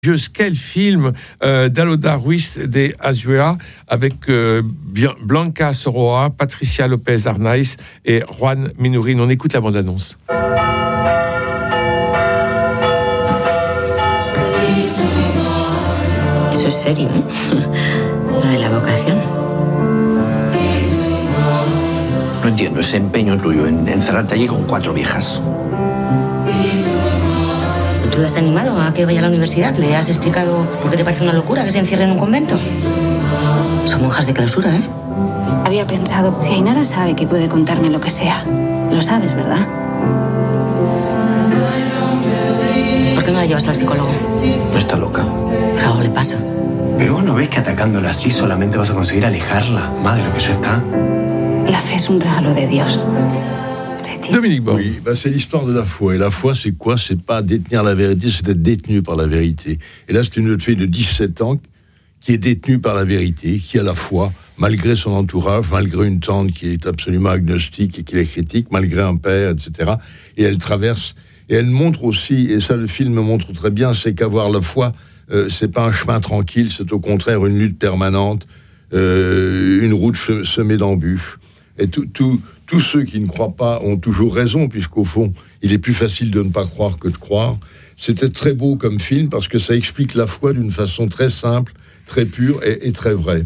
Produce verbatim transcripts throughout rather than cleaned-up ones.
Quel film euh, d'Aloda Ruiz de Azuela avec euh, Blanca Soroa, Patricia Lopez Arnaiz et Juan Minurin. On écoute la bande-annonce. Eso es serio, ¿eh? Lo de la vocación. No entiendo ese empeño tuyo en encerrarte allí con cuatro viejas. ¿Tú lo has animado a que vaya a la universidad? ¿Le has explicado por qué te parece una locura que se encierre en un convento? Son monjas de clausura, ¿eh? Había pensado, si Ainara sabe que puede contarme lo que sea. Lo sabes, ¿verdad? ¿Por qué no la llevas al psicólogo? No está loca. Pero algo le pasa. Pero vos no ves que atacándola así solamente vas a conseguir alejarla más de lo que ya está. La fe es un regalo de Dios. Dominique Bord. Oui, bah c'est l'histoire de la foi. Et la foi, c'est quoi? C'est pas détenir la vérité, c'est être détenu par la vérité. Et là, c'est une jeune fille de dix-sept ans qui est détenue par la vérité, qui a la foi, malgré son entourage, malgré une tante qui est absolument agnostique et qui les critique, malgré un père, et cetera. Et elle traverse, et elle montre aussi, et ça le film montre très bien, c'est qu'avoir la foi, euh, c'est pas un chemin tranquille, c'est au contraire une lutte permanente, euh, une route semée d'embûches. Et tout, tout, tous ceux qui ne croient pas ont toujours raison, puisqu'au fond, il est plus facile de ne pas croire que de croire. C'était très beau comme film, parce que ça explique la foi d'une façon très simple, très pure et, et très vraie.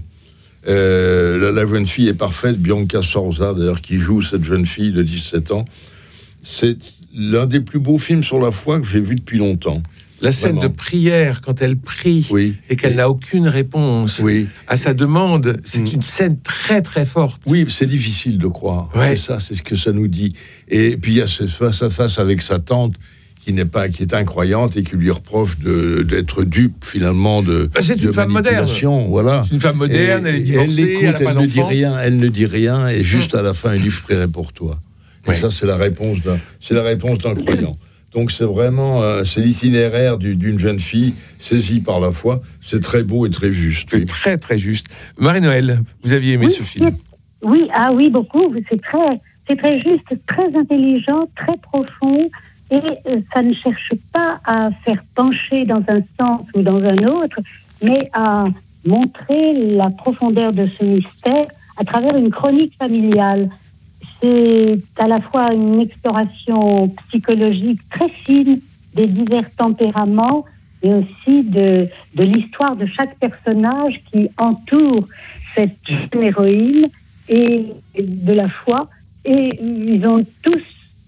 Euh, la, la jeune fille est parfaite, Bianca Sorza, d'ailleurs, qui joue cette jeune fille de dix-sept ans. C'est l'un des plus beaux films sur la foi que j'ai vu depuis longtemps. La scène Vraiment. de prière, quand elle prie oui. et qu'elle et... n'a aucune réponse oui. à sa demande, c'est mmh. une scène très très forte. Oui, c'est difficile de croire. Ouais. Et ça, c'est ce que ça nous dit. Et puis il y a ce face à face avec sa tante qui n'est pas, qui est incroyante et qui lui reproche de, d'être dupe finalement de. Bah, c'est de une femme moderne. Voilà. C'est une femme moderne. Et, elle est divorcée. Elle, écoute, elle, a elle pas ne d'enfant. dit rien. Elle ne dit rien. Et juste à la fin, il dit je prierai pour toi. Et ouais. ça, c'est la réponse d'un, c'est la réponse d'un croyant. Donc c'est vraiment euh, c'est l'itinéraire du, d'une jeune fille saisie par la foi. C'est très beau et très juste. C'est oui. très très juste. Marie-Noël, vous aviez aimé oui, ce film? Oui, ah oui, beaucoup. C'est très, c'est très juste, très intelligent, très profond. Et euh, ça ne cherche pas à faire pencher dans un sens ou dans un autre, mais à montrer la profondeur de ce mystère à travers une chronique familiale. C'est à la fois une exploration psychologique très fine des divers tempéraments et aussi de, de l'histoire de chaque personnage qui entoure cette jeune héroïne et de la foi. Et ils ont tous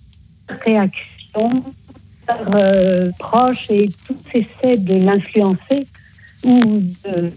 réaction euh, proche et tous essaient de l'influencer ou de,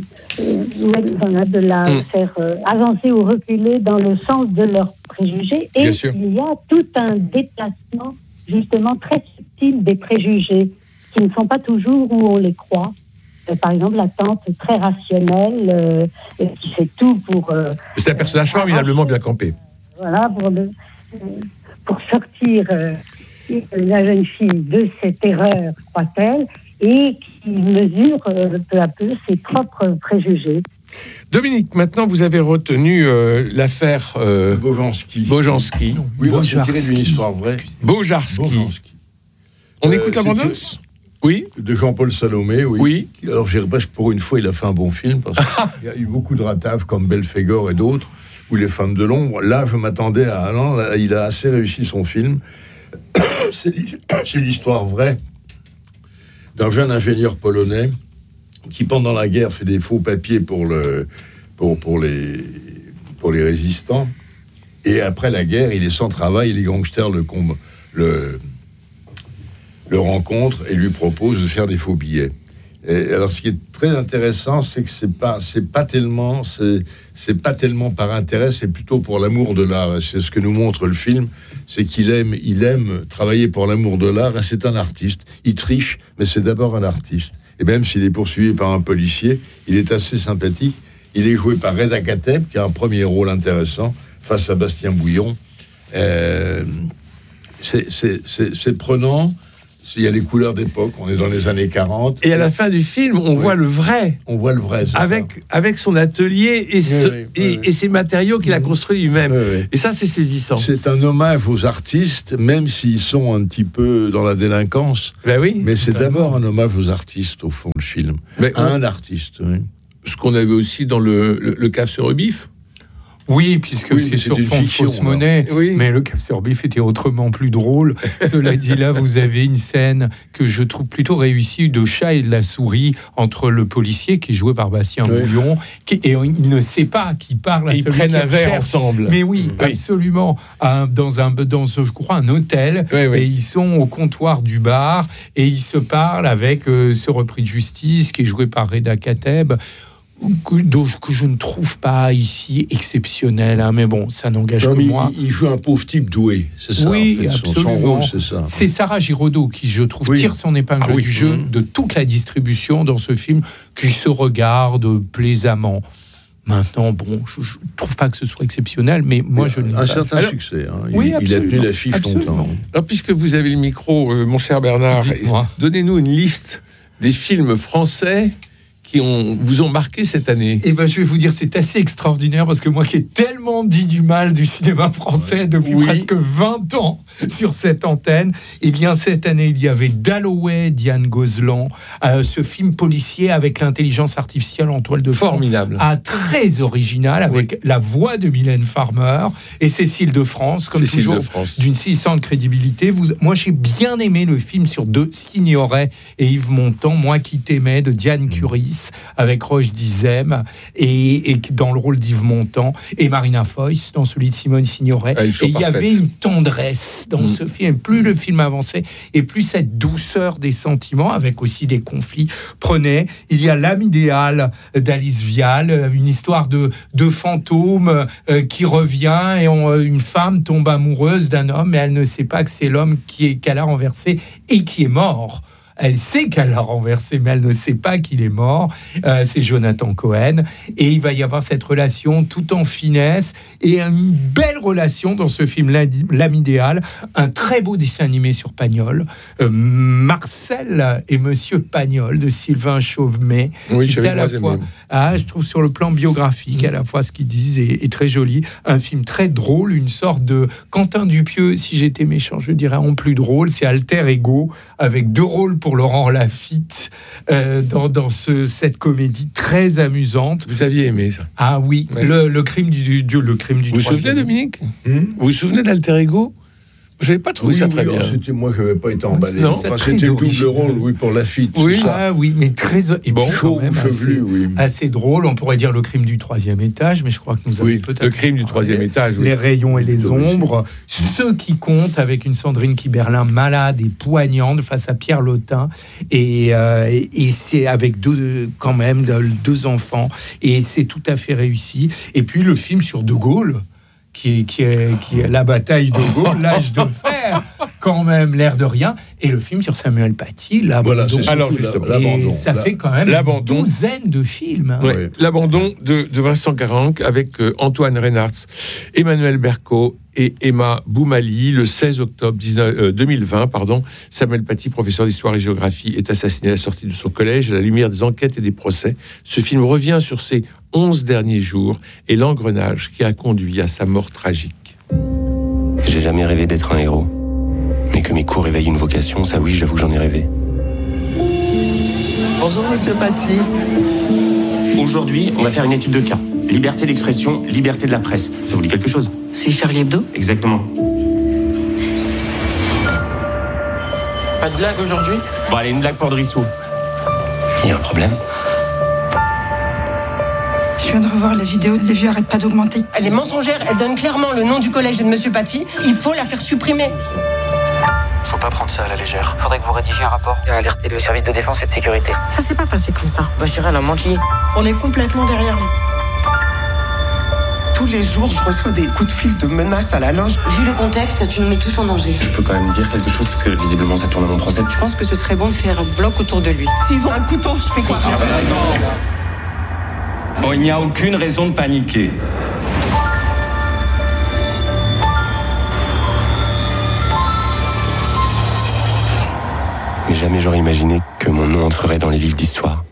euh, de la mmh. faire euh, avancer ou reculer dans le sens de leurs préjugés. Et il y a tout un déplacement justement très subtil des préjugés qui ne sont pas toujours où on les croit. Euh, par exemple, la tante très rationnelle euh, qui fait tout pour... Euh, C'est un personnage formidablement bien campé. Voilà, pour, le, pour sortir euh, la jeune fille de cette erreur, croit-elle, et qui mesure euh, peu à peu ses propres préjugés. Dominique, maintenant vous avez retenu euh, l'affaire euh, Bojanski. Bojanski. Oui, moi c'est tiré d'une histoire vraie. Bojanski. Bojanski. On euh, écoute la bande-annonce ? Oui. De Jean-Paul Salomé, oui. Oui. Alors je dirais presque pour une fois il a fait un bon film, parce qu'il y a eu beaucoup de rataves comme Belphégor et d'autres, ou Les Femmes de l'ombre. Là, je m'attendais à... Non, là, il a assez réussi son film. c'est, c'est l'histoire vraie d'un jeune ingénieur polonais qui, pendant la guerre, fait des faux papiers pour, le, pour, pour, les, pour les résistants. Et après la guerre, il est sans travail, et les gangsters le, le, le rencontrent et lui proposent de faire des faux billets. Et alors, ce qui est très intéressant, c'est que c'est pas, c'est pas tellement, c'est, c'est pas tellement par intérêt, c'est plutôt pour l'amour de l'art. C'est ce que nous montre le film, c'est qu'il aime, il aime travailler pour l'amour de l'art. Et c'est un artiste. Il triche, mais c'est d'abord un artiste. Et même s'il est poursuivi par un policier, il est assez sympathique. Il est joué par Reda Kateb, qui a un premier rôle intéressant face à Bastien Bouillon. Euh, c'est, c'est, c'est, c'est prenant. Il y a les couleurs d'époque, on est dans les années quarante. Et à la fin du film, on oui. voit le vrai. On voit le vrai, c'est avec, ça. Avec son atelier et, oui, ce, oui, et, oui. et ses matériaux qu'il a construits lui-même. Oui, oui. Et ça, c'est saisissant. C'est un hommage aux artistes, même s'ils sont un petit peu dans la délinquance. Ben oui, mais c'est d'abord un hommage aux artistes, au fond, le film. Mais un on... artiste, oui. Ce qu'on avait aussi dans le, le, le Cave sur Bif. Oui, puisque oui, c'est sur fond de fausse monnaie, oui. mais le Cave sur Bif était autrement plus drôle. Cela dit, là, vous avez une scène que je trouve plutôt réussie de chat et de la souris entre le policier, qui est joué par Bastien oui. Bouillon, qui, et il ne sait pas qui parle à et celui ils prennent un verre cherche. ensemble. Mais oui, oui. absolument. Un, dans, un, dans, je crois, un hôtel, oui, oui. et ils sont au comptoir du bar, et ils se parlent avec euh, ce repris de justice, qui est joué par Reda Kateb, Que, que je ne trouve pas ici exceptionnel, hein, mais bon, ça n'engage non, que moi. Il, il joue un pauvre type doué, c'est ça. Oui, en fait. absolument. Son, son rôle, c'est ça. C'est Sarah Giraudot qui, je trouve, oui. tire son épingle ah, oui. du jeu mmh. de toute la distribution dans ce film, qui se regarde plaisamment. Maintenant, bon, je ne trouve pas que ce soit exceptionnel, mais moi, je n'ai un pas. certain Alors, succès. Hein. Il, oui, il a tenu l'affiche longtemps. Alors, puisque vous avez le micro, euh, mon cher Bernard, donnez-nous une liste des films français qui ont, vous ont marqué cette année. Eh ben, je vais vous dire, c'est assez extraordinaire, parce que moi qui ai tellement dit du mal du cinéma français depuis oui. presque vingt ans sur cette antenne, eh bien, cette année, il y avait Dalloway, Diane Gozlan, euh, ce film policier avec l'intelligence artificielle en toile de fond. Formidable. Ah, très original, avec oui. la voix de Mylène Farmer et Cécile de France, comme Cécile toujours, d'une saisissante crédibilité. Vous, moi, j'ai bien aimé le film sur deux Signoret et Yves Montand, Moi qui t'aimais, de Diane Curie, avec Roche Dizem et, et dans le rôle d'Yves Montand, et Marina Foïs dans celui de Simone Signoret. Ah, et il y avait une tendresse dans mmh. ce film. Plus le film avançait et plus cette douceur des sentiments, avec aussi des conflits, prenait. Il y a L'âme idéale d'Alice Vial, une histoire de, de fantôme euh, qui revient et on, une femme tombe amoureuse d'un homme, mais elle ne sait pas que c'est l'homme qui est, qu'elle a renversé et qui est mort. Elle sait qu'elle l'a renversé, mais elle ne sait pas qu'il est mort. Euh, c'est Jonathan Cohen. Et il va y avoir cette relation tout en finesse et une belle relation dans ce film, L'âme idéale. Un très beau dessin animé sur Pagnol. Euh, Marcel et Monsieur Pagnol de Sylvain Chauvemet. Oui, c'est à la fois, ah, je trouve sur le plan biographique, mmh. à la fois ce qu'ils disent est, est très joli. Un film très drôle, une sorte de Quentin Dupieux, si j'étais méchant, je dirais en plus drôle. C'est Alter Ego, avec deux rôles pour Laurent Lafitte euh, dans, dans ce, cette comédie très amusante. Vous aviez aimé ça? Ah oui, ouais. le, le crime du, du le crime du. Vous vous souvenez, Dominique? hmm Vous vous souvenez d'Alter Ego? Je n'avais pas trouvé oui, ça oui, très non, bien. C'était, moi, je n'avais pas été emballé. Non, enfin, c'était le double rôle, oui, pour Lafitte. Oui, ah, oui, mais très et bon, quand même chevelu, assez, oui. assez drôle. On pourrait dire le crime du troisième étage, mais je crois que nous avons oui, peut-être le crime du troisième les, étage. Oui. Les rayons et les ombres, ceux qui comptent, avec une Sandrine Kiberlin malade et poignante face à Pierre Lotin, et, euh, et, et c'est avec deux, quand même, deux enfants, et c'est tout à fait réussi. Et puis le film sur De Gaulle. Qui est, qui, est, qui est la bataille de Gaulle, l'âge de fer, quand même, l'air de rien, et le film sur Samuel Paty, l'abandon. Voilà, alors justement, et ça la, fait quand même l'abandon. Une douzaine de films. Hein. Ouais, l'abandon de, de Vincent Carenc avec euh, Antoine Reynartz, Emmanuel Berco et Emma Boumali. Le seize octobre deux mille vingt, pardon, Samuel Paty, professeur d'histoire et géographie, est assassiné à la sortie de son collège à la lumière des enquêtes et des procès. Ce film revient sur ses onze derniers jours et l'engrenage qui a conduit à sa mort tragique. J'ai jamais rêvé d'être un héros. Mais que mes cours éveillent une vocation, ça oui, j'avoue que j'en ai rêvé. Bonjour, monsieur Paty. Aujourd'hui, on va faire une étude de cas. Liberté d'expression, liberté de la presse. Ça vous dit quelque chose? C'est Charlie Hebdo? Exactement. Pas de blague aujourd'hui? Bon, allez, une blague pour Drissou. Il y a un problème? Je viens de revoir la vidéo, les vues arrêtent pas d'augmenter. Elle est mensongère, elle donne clairement le nom du collège et de monsieur Paty. Il faut la faire supprimer. Faut pas prendre ça à la légère. Faudrait que vous rédigiez un rapport et alerter le service de défense et de sécurité. Ça s'est pas passé comme ça. Bachira, elle a menti. On est complètement derrière vous. Tous les jours, je reçois des coups de fil de menaces à la loge. Vu le contexte, tu nous mets tous en danger. Je peux quand même dire quelque chose parce que visiblement ça tourne à mon procès. Je pense que ce serait bon de faire un bloc autour de lui. S'ils ont un couteau, je fais quoi? Bon, il n'y a aucune raison de paniquer. jamais j'aurais imaginé que mon nom entrerait dans les livres d'histoire.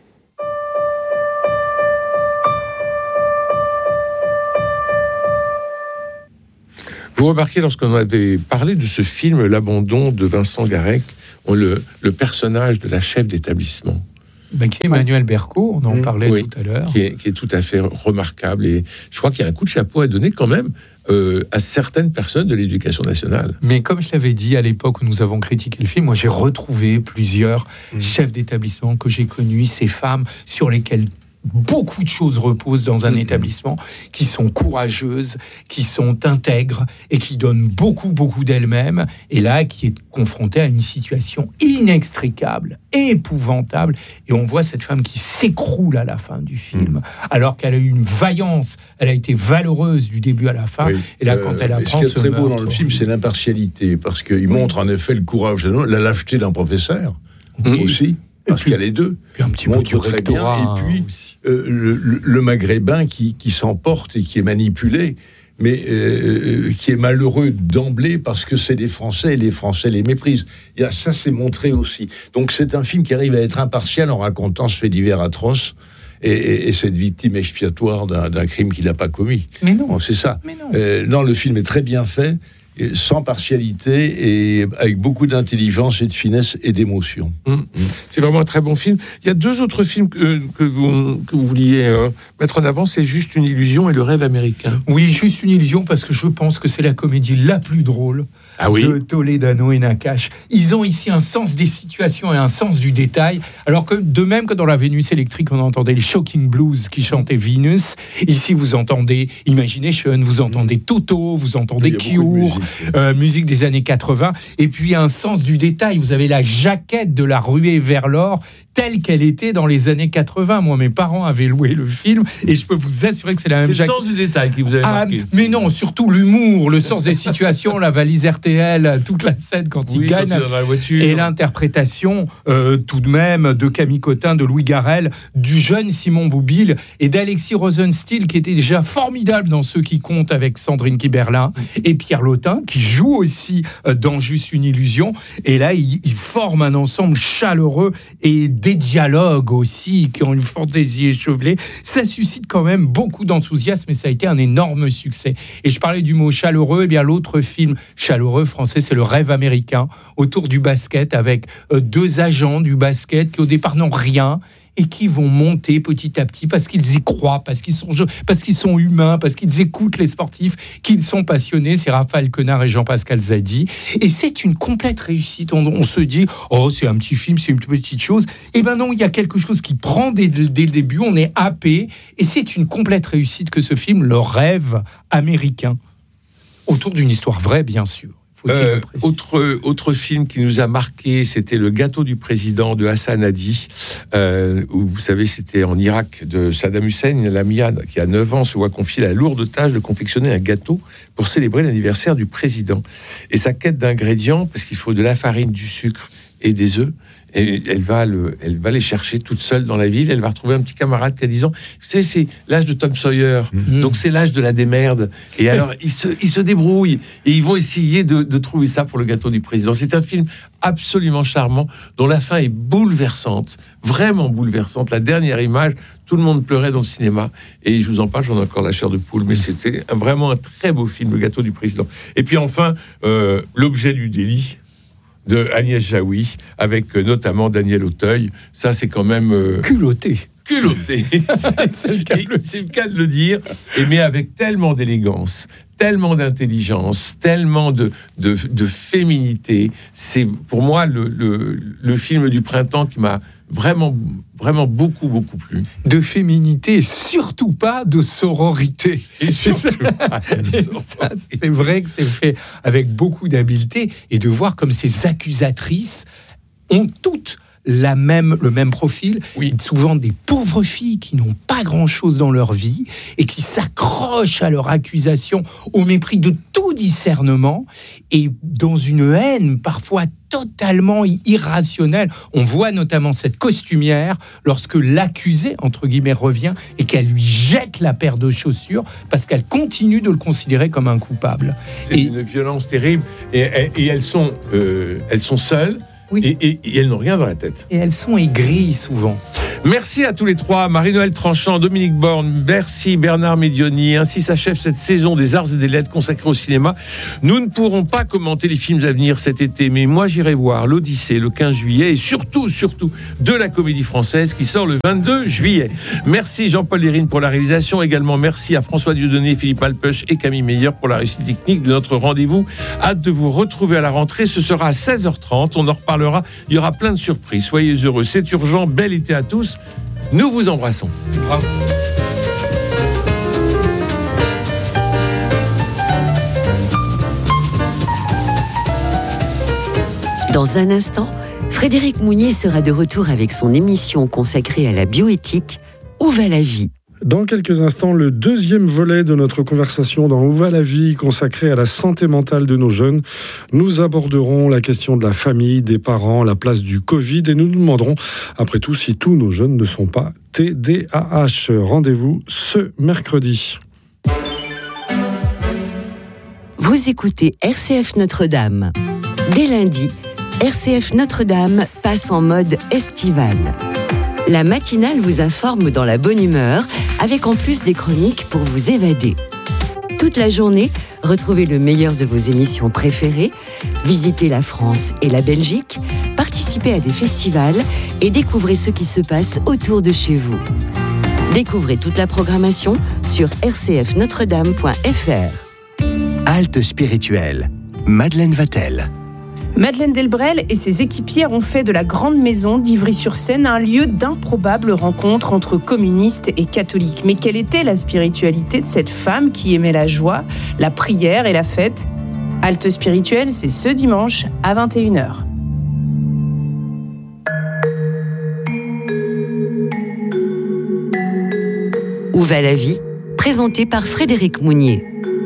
Vous remarquez, lorsqu'on avait parlé de ce film, L'abandon de Vincent Garrec, on le, le personnage de la chef d'établissement. Ben, qui est Emmanuelle Berco, on en mmh, parlait oui, tout à l'heure. Qui est, qui est tout à fait remarquable. Et je crois qu'il y a un coup de chapeau à donner quand même euh, à certaines personnes de l'éducation nationale. Mais comme je l'avais dit à l'époque où nous avons critiqué le film, moi j'ai retrouvé plusieurs mmh. chefs d'établissement que j'ai connus, ces femmes sur lesquelles beaucoup de choses reposent dans un mmh. établissement, qui sont courageuses, qui sont intègres et qui donnent beaucoup, beaucoup d'elles-mêmes. Et là, qui est confrontée à une situation inextricable, épouvantable. Et on voit cette femme qui s'écroule à la fin du film, mmh. alors qu'elle a eu une vaillance, elle a été valeureuse du début à la fin. Oui. Et là, quand euh, elle apprend ce ce qui est très beau meurtre, dans le film, c'est l'impartialité, parce qu'il oui. montre en effet le courage, la lâcheté d'un professeur mmh. aussi. Parce qu'il y a les deux. Un petit peu montre très bien. Et puis euh, le, le maghrébin qui, qui s'emporte et qui est manipulé, mais euh, qui est malheureux d'emblée parce que c'est les Français et les Français les méprisent. Et ça, c'est montré aussi. Donc c'est un film qui arrive à être impartial en racontant ce fait divers atroce et, et, et cette victime expiatoire d'un, d'un crime qu'il n'a pas commis. Mais non. Bon, c'est ça. Mais non. Euh, non, le film est très bien fait, sans partialité et avec beaucoup d'intelligence et de finesse et d'émotion. Mmh. Mmh. C'est vraiment un très bon film. Il y a deux autres films que, que, vous, que vous vouliez euh, mettre en avant, c'est Juste une illusion et Le rêve américain. Oui, Juste une illusion, parce que je pense que c'est la comédie la plus drôle ah oui. de Toledano et Nakache. Ils ont ici un sens des situations et un sens du détail, alors que de même que dans La Vénus électrique, on entendait les Shocking Blues qui chantaient Venus. Ici, vous entendez Imagination, vous entendez Toto, vous entendez Cure, Euh, musique des années quatre-vingts, et puis un sens du détail. Vous avez la jaquette de La ruée vers l'or telle qu'elle était dans les années quatre-vingts. Moi, mes parents avaient loué le film et je peux vous assurer que c'est la même jaquette. C'est le sens du détail qui vous avait ah, marqué. Mais non, surtout l'humour, le sens des situations, la valise R T L, toute la scène quand oui, il gagne, quand il est dans la voiture. Et l'interprétation euh, tout de même de Camille Cotin, de Louis Garrel, du jeune Simon Boublil et d'Alexis Rosenstiel, qui était déjà formidable dans Ceux qui comptent avec Sandrine Kiberlin, et Pierre Lautin, qui joue aussi euh, dans Juste une illusion. Et là, ils il forment un ensemble chaleureux et des dialogues aussi qui ont une fantaisie échevelée. Ça suscite quand même beaucoup d'enthousiasme et ça a été un énorme succès. Et je parlais du mot chaleureux, et bien l'autre film chaleureux français, c'est Le rêve américain, autour du basket, avec euh, deux agents du basket qui au départ n'ont rien et qui vont monter petit à petit parce qu'ils y croient, parce qu'ils sont, parce qu'ils sont humains, parce qu'ils écoutent les sportifs, qu'ils sont passionnés. C'est Raphaël Quenard et Jean-Pascal Zadi. Et c'est une complète réussite. On, on se dit, oh, c'est un petit film, c'est une petite chose. Eh ben non, il y a quelque chose qui prend dès, dès le début. On est happé. Et c'est une complète réussite que ce film, Le rêve américain, autour d'une histoire vraie, bien sûr. Euh, autre, autre film qui nous a marqué, c'était Le gâteau du président de Hassan Hadi, euh, où vous savez, c'était en Irak de Saddam Hussein. Lamia, qui a neuf ans, se voit confier la lourde tâche de confectionner un gâteau pour célébrer l'anniversaire du président. Et sa quête d'ingrédients, parce qu'il faut de la farine, du sucre et des œufs, et elle va, le, elle va les chercher toute seule dans la ville. Elle va retrouver un petit camarade qui a dix ans. Vous savez, c'est l'âge de Tom Sawyer. Mmh. Donc, c'est l'âge de la démerde. Et alors, ils se, ils se débrouillent. Et ils vont essayer de, de trouver ça pour le gâteau du président. C'est un film absolument charmant, dont la fin est bouleversante. Vraiment bouleversante. La dernière image, tout le monde pleurait dans le cinéma. Et je vous en parle, j'en ai encore la chair de poule. Mais c'était un, vraiment un très beau film, Le gâteau du président. Et puis enfin, euh, L'objet du délit de Agnès Jaoui, avec euh, notamment Daniel Auteuil. Ça, c'est quand même... Euh, culotté. Culotté. c'est, le cas de le, c'est le cas de le dire. Et mais avec tellement d'élégance, tellement d'intelligence, tellement de, de, de féminité. C'est pour moi le, le, le film du printemps qui m'a vraiment, vraiment beaucoup, beaucoup plu. De féminité et surtout pas de sororité. Et surtout pas de sororité. Ça, c'est vrai que c'est fait avec beaucoup d'habileté, et de voir comme ces accusatrices ont toutes la même, le même profil, oui. Souvent des pauvres filles qui n'ont pas grand-chose dans leur vie et qui s'accrochent à leur accusation au mépris de tout discernement et dans une haine parfois totalement irrationnelle. On voit notamment cette costumière lorsque l'accusé, entre guillemets, revient et qu'elle lui jette la paire de chaussures parce qu'elle continue de le considérer comme un coupable. C'est et... une violence terrible et, et, et elles sont, euh, elles sont seules. Oui. Et, et, et elles n'ont rien dans la tête. Et elles sont aigries souvent. Merci à tous les trois, Marie-Noël Tranchant, Dominique Borne, merci Bernard Médioni. Ainsi s'achève cette saison des arts et des lettres consacrée au cinéma. Nous ne pourrons pas commenter les films à venir cet été, mais moi j'irai voir l'Odyssée le quinze juillet et surtout, surtout de la Comédie Française qui sort le vingt-deux juillet. Merci Jean-Paul Lérine pour la réalisation. Également merci à François Dieudonné, Philippe Alpeuch et Camille Meyer pour la réussite technique de notre rendez-vous. Hâte de vous retrouver à la rentrée. Ce sera à seize heures trente. On en reparlera. Il y aura plein de surprises. Soyez heureux. C'est urgent. Bel été à tous. Nous vous embrassons. Bravo. Dans un instant, Frédéric Mounier sera de retour avec son émission consacrée à la bioéthique « Où va la vie ?» Dans quelques instants, le deuxième volet de notre conversation dans Où va la vie, consacré à la santé mentale de nos jeunes. Nous aborderons la question de la famille, des parents, la place du Covid et nous nous demanderons, après tout, si tous nos jeunes ne sont pas T D A H. Rendez-vous ce mercredi. Vous écoutez R C F Notre-Dame. Dès lundi, R C F Notre-Dame passe en mode estival. La matinale vous informe dans la bonne humeur, avec en plus des chroniques pour vous évader. Toute la journée, retrouvez le meilleur de vos émissions préférées, visitez la France et la Belgique, participez à des festivals et découvrez ce qui se passe autour de chez vous. Découvrez toute la programmation sur r c f notre dame point f r. Halte spirituelle. Madeleine Vatel. Madeleine Delbrel et ses équipières ont fait de la Grande Maison d'Ivry-sur-Seine un lieu d'improbables rencontres entre communistes et catholiques. Mais quelle était la spiritualité de cette femme qui aimait la joie, la prière et la fête ? Halte spirituelle, c'est ce dimanche à vingt et une heures. Où va la vie ? Présenté par Frédéric Mounier.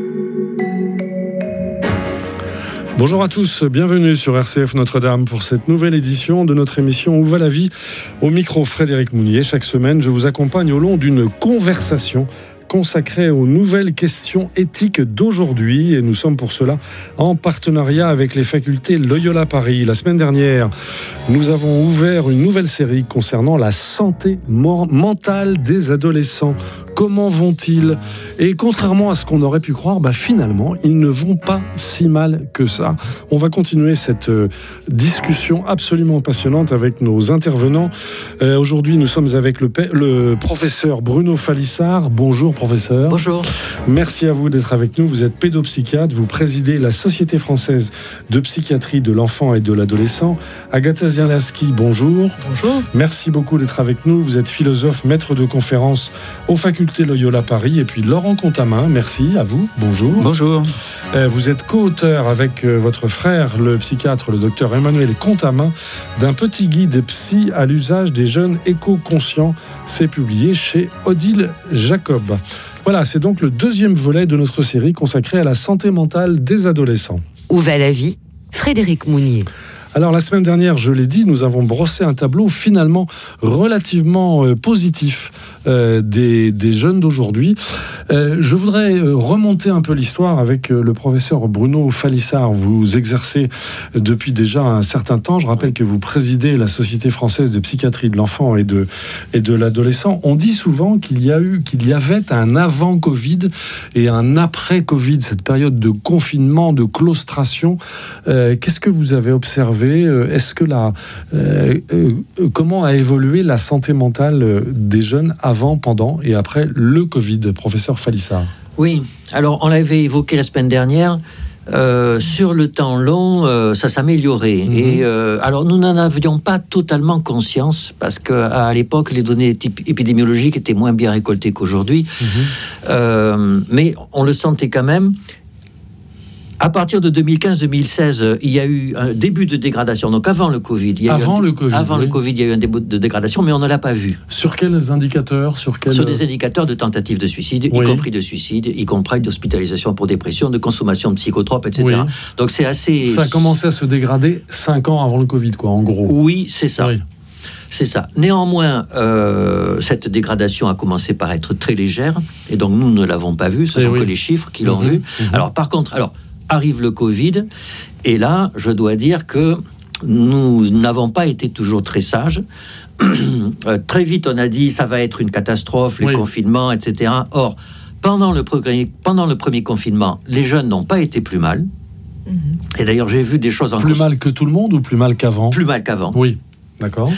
Bonjour à tous, bienvenue sur R C F Notre-Dame pour cette nouvelle édition de notre émission Où va la vie ? Au micro Frédéric Mounier. Chaque semaine, je vous accompagne au long d'une conversation consacrée aux nouvelles questions éthiques d'aujourd'hui. Et nous sommes pour cela en partenariat avec les facultés Loyola Paris. La semaine dernière, nous avons ouvert une nouvelle série concernant la santé mentale des adolescents. Comment vont-ils ? Et contrairement à ce qu'on aurait pu croire, bah finalement, ils ne vont pas si mal que ça. On va continuer cette euh, discussion absolument passionnante avec nos intervenants. Euh, aujourd'hui, nous sommes avec le, le professeur Bruno Falissard. Bonjour, professeur. Bonjour. Merci à vous d'être avec nous. Vous êtes pédopsychiatre, vous présidez la Société française de psychiatrie de l'enfant et de l'adolescent. Agatha Zierlaski, bonjour. Bonjour. Merci beaucoup d'être avec nous. Vous êtes philosophe, maître de conférences aux facultés Loyola Paris. Et puis Laurent Contamin, merci à vous. Bonjour. Bonjour. Euh, vous êtes co-auteur avec euh, votre frère, le psychiatre, le docteur Emmanuel Contamin, d'un petit guide psy à l'usage des jeunes éco-conscients. C'est publié chez Odile Jacob. Voilà, c'est donc le deuxième volet de notre série consacrée à la santé mentale des adolescents. Où va la vie ? Frédéric Mounier. Alors la semaine dernière, je l'ai dit, nous avons brossé un tableau finalement relativement euh, positif euh, des, des jeunes d'aujourd'hui. Euh, je voudrais euh, remonter un peu l'histoire avec euh, le professeur Bruno Falissard. Vous exercez euh, depuis déjà un certain temps. Je rappelle que vous présidez la Société française de psychiatrie de l'enfant et de, et de l'adolescent. On dit souvent qu'il y a eu, qu'il y avait un avant-Covid et un après-Covid, cette période de confinement, de claustration. Euh, qu'est-ce que vous avez observé ? Est-ce que la, euh, euh, comment a évolué la santé mentale des jeunes avant, pendant et après le Covid, professeur Falissard ? Oui, alors on l'avait évoqué la semaine dernière. Euh, sur le temps long, euh, ça s'améliorait. Mmh. Et euh, alors nous n'en avions pas totalement conscience parce que à l'époque les données épidémiologiques étaient moins bien récoltées qu'aujourd'hui. Mmh. Euh, mais on le sentait quand même. À partir de deux mille quinze deux mille seize, il y a eu un début de dégradation. Donc avant le Covid, il y a avant, eu un, le, COVID, avant oui. le Covid, il y a eu un début de dégradation, mais on ne l'a pas vu. Sur quels indicateurs Sur, quel... Sur des indicateurs de tentatives de suicide, oui. y compris de suicide, y compris d'hospitalisation pour dépression, de consommation de psychotropes, et cetera. Oui. Donc c'est assez... Ça a commencé à se dégrader cinq ans avant le Covid, quoi, en gros. Oui, c'est ça. Oui. C'est ça. Néanmoins, euh, cette dégradation a commencé par être très légère, et donc nous ne l'avons pas vu. Ce et sont oui. que les chiffres qui l'ont mmh, vu. Mmh. Alors par contre, alors arrive le Covid, et là, je dois dire que nous n'avons pas été toujours très sages. euh, très vite, on a dit ça va être une catastrophe, les oui. confinements, et cetera. Or, pendant le, premier, pendant le premier confinement, les jeunes n'ont pas été plus mal. Mm-hmm. Et d'ailleurs, j'ai vu des choses en plus cons... mal que tout le monde ou plus mal qu'avant? Plus mal qu'avant. Oui, d'accord.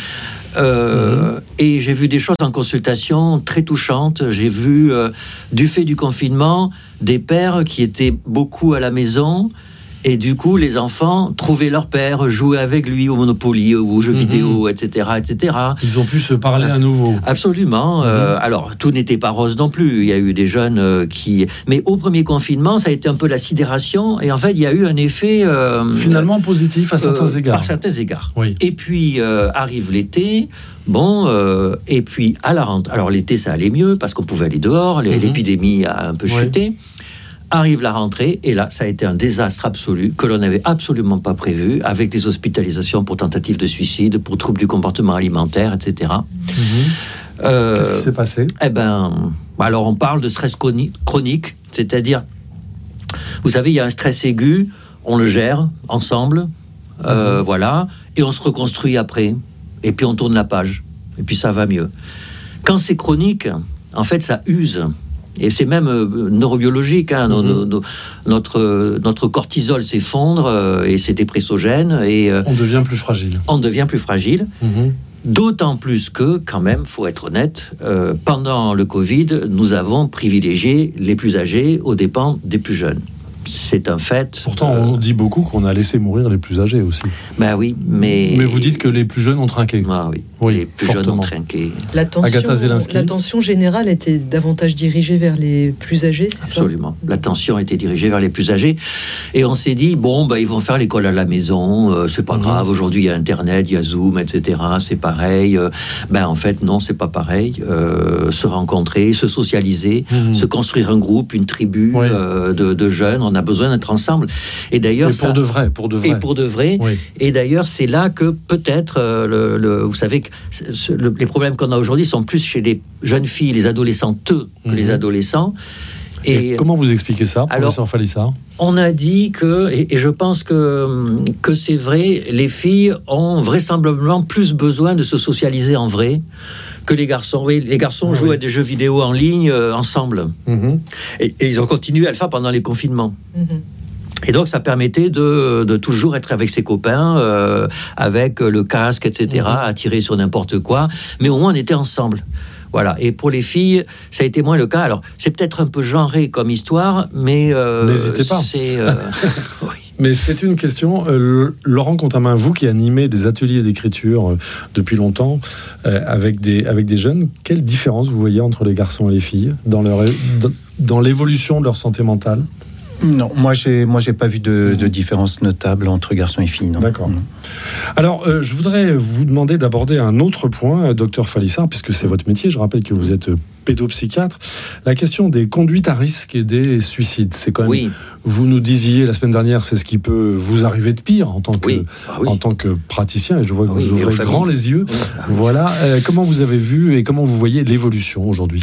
Euh, mmh. Et j'ai vu des choses en consultation très touchantes. J'ai vu, euh, du fait du confinement, des pères qui étaient beaucoup à la maison. Et du coup, les enfants trouvaient leur père, jouaient avec lui au Monopoly, aux jeux mmh. vidéo, et cetera, et cetera. Ils ont pu se parler euh, à nouveau. Absolument. Mmh. Euh, alors, tout n'était pas rose non plus. Il y a eu des jeunes euh, qui... Mais au premier confinement, ça a été un peu la sidération. Et en fait, il y a eu un effet... Euh, Finalement positif à certains euh, égards. Par certains égards. Oui. Et puis, euh, arrive l'été... Bon, euh, et puis à la rentrée... Alors, l'été, ça allait mieux, parce qu'on pouvait aller dehors. Mmh. L'épidémie a un peu oui. chuté. Arrive la rentrée, et là, ça a été un désastre absolu, que l'on n'avait absolument pas prévu, avec des hospitalisations pour tentatives de suicide, pour troubles du comportement alimentaire, et cetera. Mmh. Euh, Qu'est-ce qui s'est passé? Eh ben, alors on parle de stress chronique, c'est-à-dire, vous savez, il y a un stress aigu, on le gère ensemble, euh, mmh. voilà, et on se reconstruit après, et puis on tourne la page, et puis ça va mieux. Quand c'est chronique, en fait, ça use. Et c'est même euh, neurobiologique, hein, mmh. nos, nos, notre, notre cortisol s'effondre euh, et c'est dépressogène. Et, euh, on devient plus fragile. On devient plus fragile. Mmh. D'autant plus que, quand même, il faut être honnête, euh, pendant le Covid, nous avons privilégié les plus âgés aux dépens des plus jeunes. C'est un fait. Pourtant, euh, on dit beaucoup qu'on a laissé mourir les plus âgés aussi. Ben oui, mais... Mais vous dites que les plus jeunes ont trinqué. Ah oui, oui les plus fortement. jeunes ont trinqué. L'attention générale était davantage dirigée vers les plus âgés, c'est ça? Absolument. L'attention était dirigée vers les plus âgés. Et on s'est dit, bon, ben, ils vont faire l'école à la maison, euh, c'est pas mmh. grave, aujourd'hui il y a Internet, il y a Zoom, et cetera, c'est pareil. Euh, ben en fait, non, c'est pas pareil. Euh, se rencontrer, se socialiser, mmh. se construire un groupe, une tribu oui. euh, de, de jeunes, on a besoin d'être ensemble. Et d'ailleurs, et pour ça, de vrai, pour de vrai. Et pour de vrai. Oui. Et d'ailleurs, c'est là que peut-être, euh, le, le, vous savez que ce, le, les problèmes qu'on a aujourd'hui sont plus chez les jeunes filles, les adolescentes, que mmh. les adolescents. Et, et comment vous expliquez ça, professeur Falissa? On a dit que, et, et je pense que, que c'est vrai, les filles ont vraisemblablement plus besoin de se socialiser en vrai que les garçons. Oui, les garçons ah, jouent oui. à des jeux vidéo en ligne euh, ensemble. Mmh. Et, et ils ont continué à le faire pendant les confinements. Mmh. Et donc, ça permettait de, de toujours être avec ses copains, euh, avec le casque, et cetera, mmh. à tirer sur n'importe quoi. Mais au moins, on était ensemble. Voilà. Et pour les filles, ça a été moins le cas. Alors, c'est peut-être un peu genré comme histoire, mais... Euh, N'hésitez pas. C'est, euh, oui. Mais c'est une question, euh, Laurent Contamin, vous qui animez des ateliers d'écriture euh, depuis longtemps euh, avec, des, avec des jeunes, quelle différence vous voyez entre les garçons et les filles dans, leur, dans, dans l'évolution de leur santé mentale? Non, moi j'ai moi j'ai pas vu de, de différence notable entre garçons et filles. Non. D'accord. Non. Alors, euh, je voudrais vous demander d'aborder un autre point, docteur Falissard, puisque c'est votre métier. Je rappelle que vous êtes pédopsychiatre. La question des conduites à risque et des suicides, c'est quand même. Oui. Vous nous disiez la semaine dernière, c'est ce qui peut vous arriver de pire en tant que oui. Ah, oui. en tant que praticien. Et je vois que oui, vous ouvrez grand les yeux. Oui. Voilà. Euh, comment vous avez vu et comment vous voyez l'évolution aujourd'hui?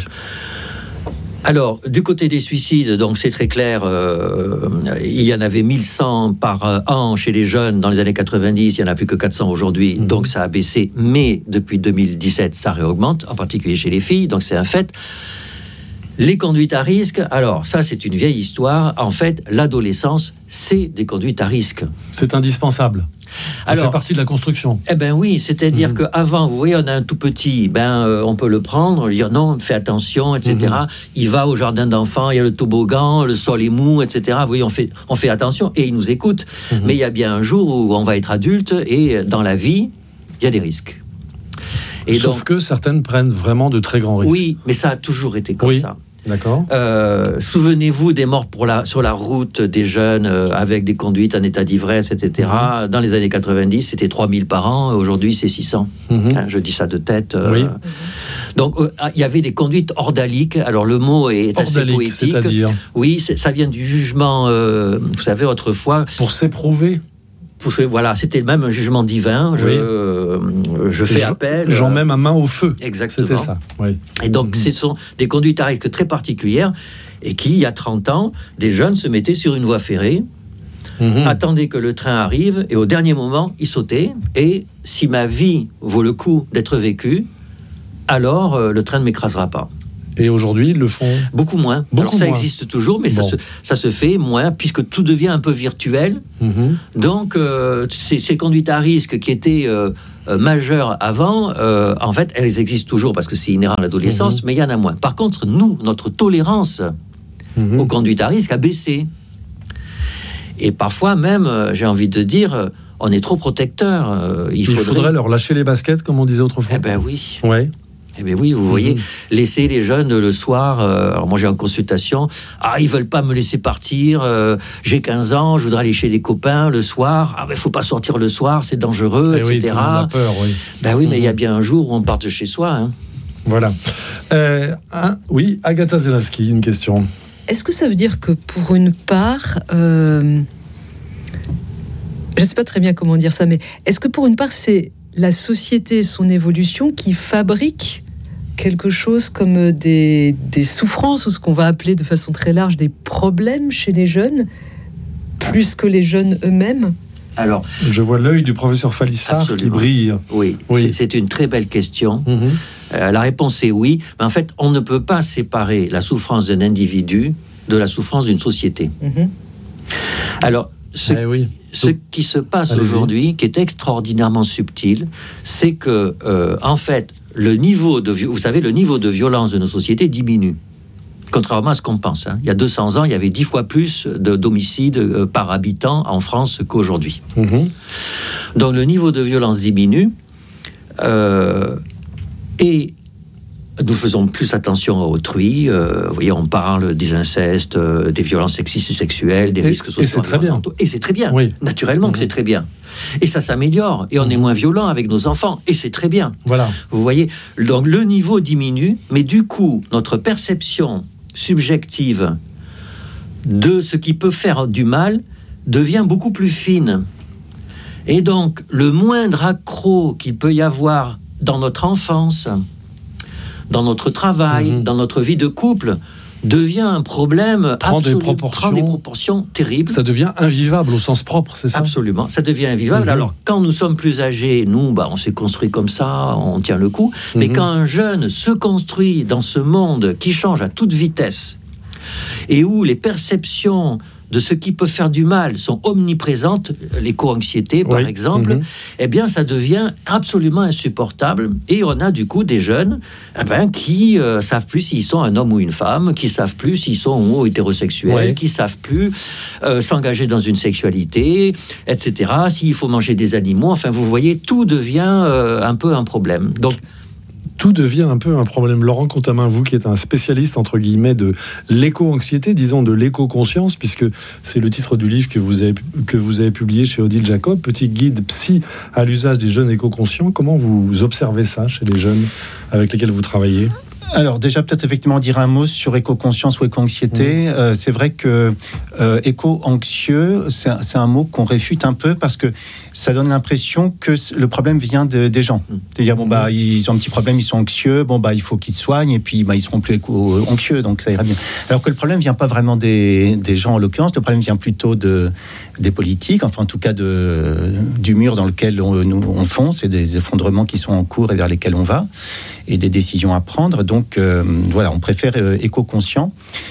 Alors, du côté des suicides, donc c'est très clair, euh, il y en avait mille cent par an chez les jeunes dans les années quatre-vingt-dix, il n'y en a plus que quatre cents aujourd'hui, mmh. donc ça a baissé, mais depuis deux mille dix-sept, ça réaugmente, en particulier chez les filles, donc c'est un fait. Les conduites à risque, alors ça c'est une vieille histoire, en fait l'adolescence c'est des conduites à risque. C'est indispensable. Ça alors, fait partie de la construction. Eh ben oui, c'est-à-dire mmh. qu'avant, vous voyez, on a un tout petit, ben euh, on peut le prendre, dire non, fais attention, et cetera. Mmh. Il va au jardin d'enfants, il y a le toboggan, le sol est mou, et cetera. Vous voyez, on fait, on fait attention et il nous écoute. Mmh. Mais il y a bien un jour où on va être adulte et dans la vie, il y a des risques. Et Sauf donc, que certaines prennent vraiment de très grands risques. Oui, mais ça a toujours été comme oui. ça. D'accord. Euh, souvenez-vous des morts pour la, sur la route des jeunes euh, avec des conduites en état d'ivresse, et cetera. Mmh. Dans les années quatre-vingt-dix, c'était trois mille par an. Aujourd'hui, c'est six cents. Mmh. Hein, je dis ça de tête. Euh, oui. Donc, il euh, y avait des conduites ordaliques. Alors, le mot est assez ordalique, poétique. C'est-à-dire Oui, c'est, ça vient du jugement, euh, vous savez, autrefois. Pour s'éprouver. Voilà, c'était même un jugement divin. Je, oui. euh, je fais J'en, appel. J'en mets ma main au feu. Exactement. C'était ça. Oui. Et donc, mmh. ce sont des conduites à risque très particulières et qui, il y a trente ans, des jeunes se mettaient sur une voie ferrée Mmh. Attendez que le train arrive, et au dernier moment, il sautait. Et si ma vie vaut le coup d'être vécue, alors euh, le train ne m'écrasera pas. Et aujourd'hui, ils le font beaucoup moins. Beaucoup Alors ça moins. existe toujours, mais bon. ça, se, ça se fait moins, puisque tout devient un peu virtuel. Mmh. Donc, euh, ces, ces conduites à risque qui étaient euh, euh, majeures avant, euh, en fait, elles existent toujours, parce que c'est inhérent à l'adolescence, mmh. mais il y en a moins. Par contre, nous, notre tolérance mmh. aux conduites à risque a baissé. Et parfois même, euh, j'ai envie de dire, euh, on est trop protecteur. Euh, il, il faudrait... faudrait leur lâcher les baskets, comme on disait autrefois. Eh ben oui. Ouais. Eh bien oui, vous mmh. voyez, laisser les jeunes le soir, euh, alors moi j'ai en consultation, ah ils veulent pas me laisser partir, euh, j'ai quinze ans, je voudrais aller chez les copains le soir, ah ben faut pas sortir le soir, c'est dangereux, eh et cetera. Oui, on a peur, oui. Ben oui, mmh. mais il y a bien un jour où on part de chez soi. Hein. Voilà. Euh, hein, oui, Agatha Zelaski, une question. Est-ce que ça veut dire que pour une part, euh, je ne sais pas très bien comment dire ça, mais est-ce que pour une part c'est la société et son évolution qui fabrique quelque chose comme des, des souffrances, ou ce qu'on va appeler de façon très large des problèmes chez les jeunes, plus que les jeunes eux-mêmes? Alors, je vois l'œil du professeur Falissard absolument. Qui brille. Oui, oui. C'est, c'est une très belle question. Mmh. Euh, la réponse est oui, mais en fait, on ne peut pas séparer la souffrance d'un individu de la souffrance d'une société. Mmh. Alors, ce, eh oui. ce qui se passe Allez-y. Aujourd'hui, qui est extraordinairement subtil, c'est que, euh, en fait, le niveau de, vous savez, le niveau de violence de nos sociétés diminue. Contrairement à ce qu'on pense. Hein. Il y a deux cents ans, il y avait dix fois plus de, d'homicides euh, par habitant en France qu'aujourd'hui. Mmh. Donc le niveau de violence diminue. Euh, et nous faisons plus attention à autrui. Euh, vous voyez, on parle des incestes, euh, des violences sexistes et sexuelles, des et, risques sociaux. Et c'est très bien. Et c'est très bien. Oui. Naturellement mmh. que c'est très bien. Et ça s'améliore. Et on mmh. est moins violent avec nos enfants. Et c'est très bien. Voilà. Vous voyez, donc le niveau diminue, mais du coup, notre perception subjective de ce qui peut faire du mal devient beaucoup plus fine. Et donc, le moindre accroc qu'il peut y avoir dans notre enfance, dans notre travail, mmh. dans notre vie de couple, devient un problème prend absolu, des proportions, prend des proportions terribles. Ça devient invivable au sens propre, c'est ça? Absolument, ça devient invivable. Mmh. Alors, quand nous sommes plus âgés, nous, bah, on s'est construit comme ça, on tient le coup. Mmh. Mais quand un jeune se construit dans ce monde qui change à toute vitesse, et où les perceptions de ce qui peut faire du mal sont omniprésentes, l'éco-anxiété par oui. exemple, mmh. eh bien ça devient absolument insupportable. Et on a du coup des jeunes eh ben, qui euh, savent plus s'ils sont un homme ou une femme, qui savent plus s'ils sont homo ou hétérosexuels, oui. qui savent plus euh, s'engager dans une sexualité, et cetera. S'il faut manger des animaux, enfin vous voyez, tout devient euh, un peu un problème. Donc tout devient un peu un problème. Laurent Contamin, vous qui êtes un spécialiste, entre guillemets, de l'éco-anxiété, disons de l'éco-conscience, puisque c'est le titre du livre que vous avez, que vous avez publié chez Odile Jacob, Petit guide psy à l'usage des jeunes éco-conscients. Comment vous observez ça chez les jeunes avec lesquels vous travaillez ? Alors déjà peut-être effectivement dire un mot sur éco-conscience ou éco-anxiété. Mmh. Euh, c'est vrai que euh, éco-anxieux, c'est un, c'est un mot qu'on réfute un peu parce que ça donne l'impression que le problème vient de, des gens. Mmh. C'est-à-dire bon bah ils ont un petit problème, ils sont anxieux, bon bah il faut qu'ils se soignent et puis bah ils seront plus éco-anxieux, donc ça ira bien. Alors que le problème vient pas vraiment des, des gens en l'occurrence, le problème vient plutôt de des politiques, enfin en tout cas de du mur dans lequel on, nous, on fonce et des effondrements qui sont en cours et vers lesquels on va, et des décisions à prendre. Donc euh, voilà, on préfère euh, éco-conscient.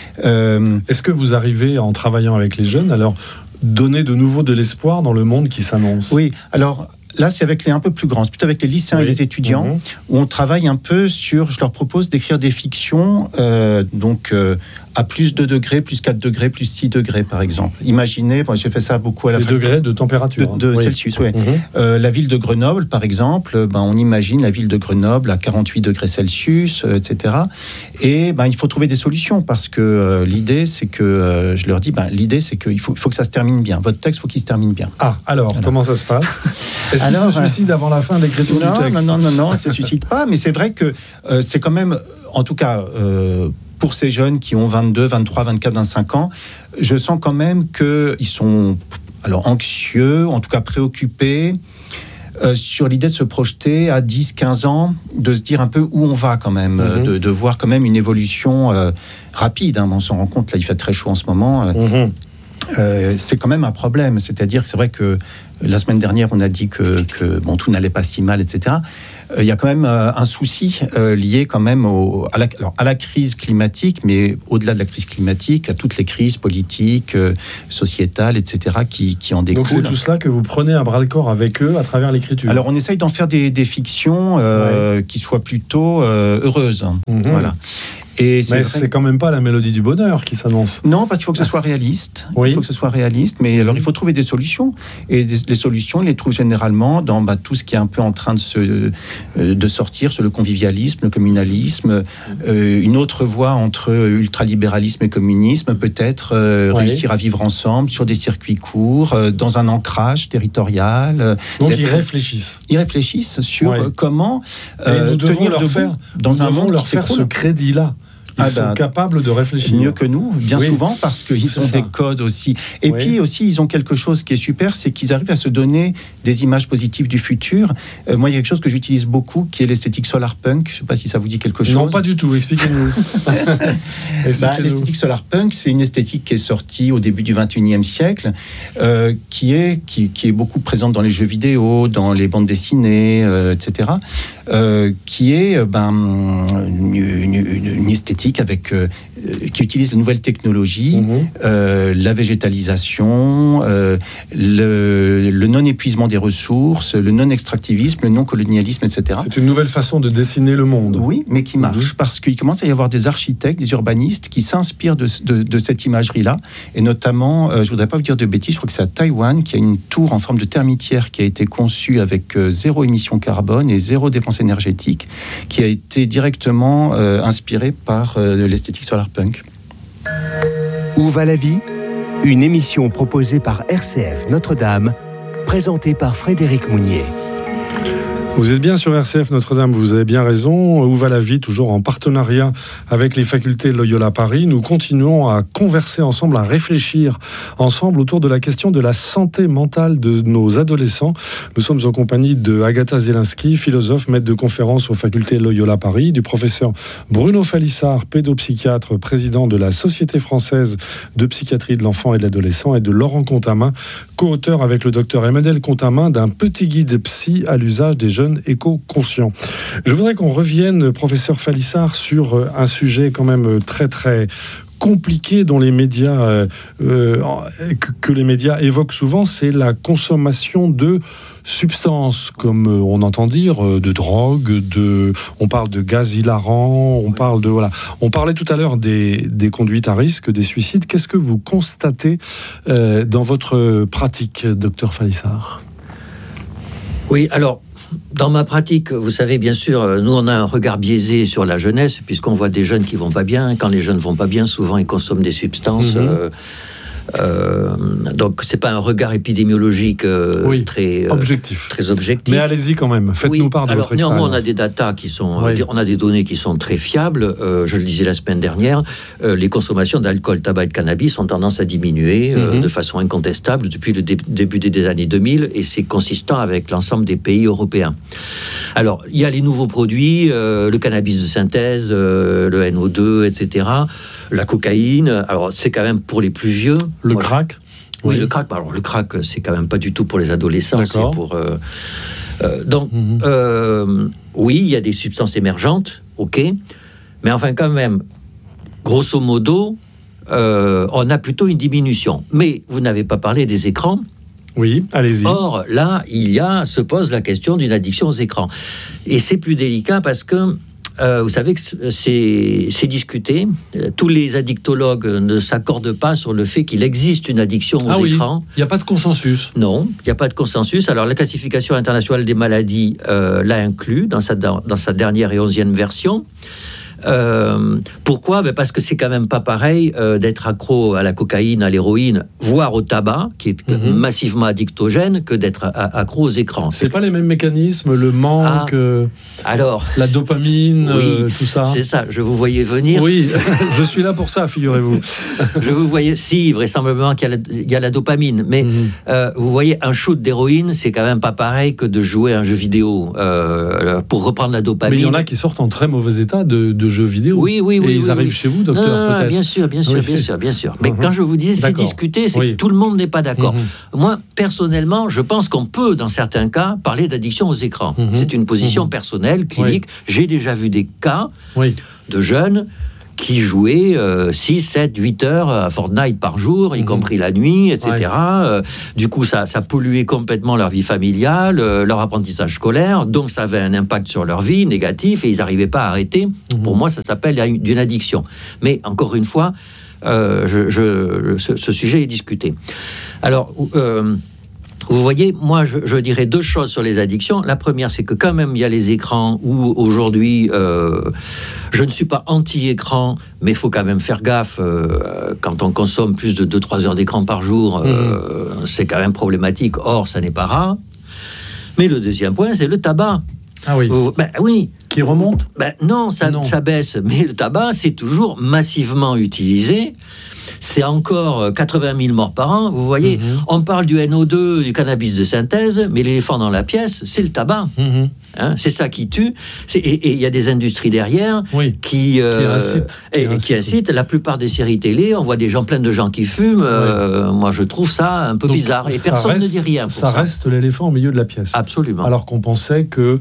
Euh, Est-ce que vous arrivez, en travaillant avec les jeunes, alors donner de nouveau de l'espoir dans le monde qui s'annonce ? Oui, alors là c'est avec les un peu plus grands, c'est plutôt avec les lycéens oui. et les étudiants, mmh. où on travaille un peu sur, je leur propose d'écrire des fictions, euh, donc euh, à plus deux degrés, plus quatre degrés, plus six degrés, par exemple. Imaginez, moi j'ai fait ça beaucoup à la Des degrés de température. De, de oui. Celsius, oui. Mmh. Euh, la ville de Grenoble, par exemple, ben, on imagine la ville de Grenoble à quarante-huit degrés Celsius, euh, et cetera. Et ben, il faut trouver des solutions, parce que euh, l'idée, c'est que, euh, je leur dis, ben, l'idée, c'est qu'il faut, faut que ça se termine bien. Votre texte, il faut qu'il se termine bien. Ah, alors, alors. comment ça se passe ? Est-ce qu'il se suicide avant la fin de l'écriture non, du texte ? Non, non, non, non, ça ne se suicide pas, mais c'est vrai que euh, c'est quand même, en tout cas... Euh, pour ces jeunes qui ont vingt-deux, vingt-trois, vingt-quatre, vingt-cinq ans, je sens quand même qu'ils sont alors, anxieux, en tout cas préoccupés, euh, sur l'idée de se projeter à dix, quinze ans, de se dire un peu où on va quand même, mm-hmm. de, de voir quand même une évolution euh, rapide. Hein. On s'en rend compte, là il fait très chaud en ce moment. Euh, mm-hmm. euh, c'est quand même un problème. C'est-à-dire que c'est vrai que la semaine dernière, on a dit que, que bon, tout n'allait pas si mal, et cetera. Il euh, y a quand même euh, un souci euh, lié quand même au, à, la, alors, à la crise climatique, mais au-delà de la crise climatique, à toutes les crises politiques, euh, sociétales, et cetera, qui, qui en découlent. Donc c'est tout cela que vous prenez à bras-le-corps avec eux à travers l'écriture. Alors on essaye d'en faire des, des fictions euh, ouais. qui soient plutôt euh, heureuses. Mmh. Voilà. Et c'est mais vrai... c'est quand même pas la mélodie du bonheur qui s'annonce. Non, parce qu'il faut que ce soit réaliste. Oui. Il faut que ce soit réaliste, mais alors il faut trouver des solutions. Et des, les solutions, on les trouve généralement dans bah, tout ce qui est un peu en train de, se, euh, de sortir sur le convivialisme, le communalisme, euh, une autre voie entre ultralibéralisme et communisme, peut-être euh, oui. réussir à vivre ensemble sur des circuits courts, euh, dans un ancrage territorial. Euh, Donc ils réfléchissent. Ils réfléchissent sur oui. comment euh, nous tenir leur faire, dans nous un monde leur qui faire s'écroule. Ce crédit-là. Ils ah sont ben, capables de réfléchir. Mieux que nous, bien oui. souvent, parce qu'ils ont ça. des codes aussi. Et oui. puis aussi, ils ont quelque chose qui est super, c'est qu'ils arrivent à se donner des images positives du futur. Euh, moi, il y a quelque chose que j'utilise beaucoup, qui est l'esthétique solar punk. Je ne sais pas si ça vous dit quelque chose. Non, pas du tout. Expliquez-nous. Expliquez-nous. Bah, l'esthétique solar punk, c'est une esthétique qui est sortie au début du vingt et unième siècle, euh, qui, est, qui, qui est beaucoup présente dans les jeux vidéo, dans les bandes dessinées, euh, et cetera. Euh, qui est ben, une, une, une esthétique avec, euh, qui utilise de nouvelles technologies, mmh. euh, la végétalisation, euh, le, le non-épuisement des ressources, le non-extractivisme, le non-colonialisme, et cetera. C'est une nouvelle façon de dessiner le monde. Oui, mais qui marche, mmh. parce qu'il commence à y avoir des architectes, des urbanistes qui s'inspirent de, de, de cette imagerie-là, et notamment, euh, je ne voudrais pas vous dire de bêtises, je crois que c'est à Taïwan, qui a une tour en forme de termitière qui a été conçue avec euh, zéro émission carbone et zéro dépense énergétique, qui a été directement euh, inspiré par euh, l'esthétique solarpunk. Où va la vie ? Une émission proposée par R C F Notre-Dame, présentée par Frédéric Mounier. Vous êtes bien sur R C F Notre-Dame, vous avez bien raison. Où va la vie ? Toujours en partenariat avec les facultés Loyola Paris. Nous continuons à converser ensemble, à réfléchir ensemble autour de la question de la santé mentale de nos adolescents. Nous sommes en compagnie de Agatha Zielinski, philosophe, maître de conférence aux facultés Loyola Paris, du professeur Bruno Falissard, pédopsychiatre, président de la Société française de psychiatrie de l'enfant et de l'adolescent, et de Laurent Contamin, co-auteur avec le docteur Emmanuel Contamin d'un petit guide psy à l'usage des jeunes éco-conscients. Je voudrais qu'on revienne, professeur Falissard, sur un sujet quand même très très compliqué dont les médias euh, euh, que, que les médias évoquent souvent, c'est la consommation de substances, comme euh, on entend dire, euh, de drogue, de, on parle de gaz hilarant, on parle de voilà. On parlait tout à l'heure des, des conduites à risque, des suicides. Qu'est-ce que vous constatez euh, dans votre pratique, docteur Falissard ? Oui, alors. Dans ma pratique, vous savez, bien sûr, nous, on a un regard biaisé sur la jeunesse, puisqu'on voit des jeunes qui vont pas bien. Quand les jeunes vont pas bien, souvent, ils consomment des substances. Mmh. Euh, euh, donc, c'est pas un regard épidémiologique euh, oui, très, euh, objectif. très objectif. Mais allez-y quand même, faites-nous oui, part de alors, votre expérience. Néanmoins, on a des datas qui sont... Oui. On a des données qui sont très fiables. Euh, je le disais la semaine dernière, euh, les consommations d'alcool, tabac et de cannabis ont tendance à diminuer euh, mmh. de façon incontestable depuis le dé- début des années deux mille, et c'est consistant avec l'ensemble des pays européens. Alors, il y a les nouveaux produits, euh, le cannabis de synthèse, euh, le N O deux, et cetera, la cocaïne. Alors, c'est quand même pour les plus vieux. Le Moi, crack Oui, oui, le crack. Alors, le crack, c'est quand même pas du tout pour les adolescents. D'accord. C'est pour... Euh, euh, donc, mmh. euh, oui, il y a des substances émergentes, ok. Mais enfin, quand même, grosso modo, euh, on a plutôt une diminution. Mais vous n'avez pas parlé des écrans. Oui, allez-y. Or, là, il y a, se pose la question d'une addiction aux écrans. Et c'est plus délicat parce que, euh, vous savez que c'est, c'est discuté. Tous les addictologues ne s'accordent pas sur le fait qu'il existe une addiction aux ah écrans. Oui, il n'y a pas de consensus. Non, il n'y a pas de consensus. Alors, la classification internationale des maladies euh, l'a inclus dans sa, dans sa dernière et onzième version. Euh, pourquoi ? Ben parce que c'est quand même pas pareil euh, d'être accro à la cocaïne, à l'héroïne, voire au tabac, qui est mm-hmm. massivement addictogène, que d'être a- a- accro aux écrans. C'est pas les mêmes mécanismes, le manque, ah, euh, alors, la dopamine, oui, euh, tout ça. C'est ça, je vous voyais venir. Oui, je suis là pour ça, figurez-vous. Je vous voyais, si, vraisemblablement qu'il y a la, il y a la dopamine, mais mm-hmm. euh, vous voyez, un shoot d'héroïne, c'est quand même pas pareil que de jouer à un jeu vidéo euh, pour reprendre la dopamine. Mais il y en a qui sortent en très mauvais état de, de jeux vidéo. Oui, oui, oui. Et ils oui, arrivent oui. chez vous, docteur, non, non, peut-être. Bien sûr, bien sûr, oui. bien sûr, bien sûr. Mais uh-huh. quand je vous dis c'est D'accord. discuté, c'est oui. que tout le monde n'est pas d'accord. Uh-huh. Moi, personnellement, je pense qu'on peut, dans certains cas, parler d'addiction aux écrans. Uh-huh. C'est une position uh-huh. personnelle, clinique. Oui. J'ai déjà vu des cas oui. de jeunes qui jouaient euh, six, sept, huit heures à Fortnite par jour, y mmh. compris la nuit, et cetera. Ouais. Euh, du coup, ça, ça polluait complètement leur vie familiale, euh, leur apprentissage scolaire, donc ça avait un impact sur leur vie négatif, et ils n'arrivaient pas à arrêter. Mmh. Pour moi, ça s'appelle une addiction. Mais encore une fois, euh, je, je, ce, ce sujet est discuté. Alors... Euh, Vous voyez, moi, je, je dirais deux choses sur les addictions. La première, c'est que quand même, il y a les écrans où, aujourd'hui, euh, je ne suis pas anti-écran, mais il faut quand même faire gaffe. Euh, quand on consomme plus de deux à trois heures d'écran par jour, euh, mmh. c'est quand même problématique. Or, ça n'est pas rare. Mais le deuxième point, c'est le tabac. Ah oui. Euh, ben, oui. Qui remonte ? Ben, non, ça, non, ça baisse. Mais le tabac, c'est toujours massivement utilisé. C'est encore quatre-vingt mille morts par an. Vous voyez, mmh. on parle du N O deux, du cannabis de synthèse, mais l'éléphant dans la pièce, c'est le tabac. Mmh. Hein, c'est ça qui tue. C'est, et il y a des industries derrière oui. qui, euh, qui incitent. Et, qui, incite, qui incitent. Oui. La plupart des séries télé, on voit des gens, plein de gens qui fument. Oui. Euh, moi, je trouve ça un peu Donc, bizarre. Et personne reste, ne dit rien. Pour ça, ça reste l'éléphant au milieu de la pièce. Absolument. Alors qu'on pensait que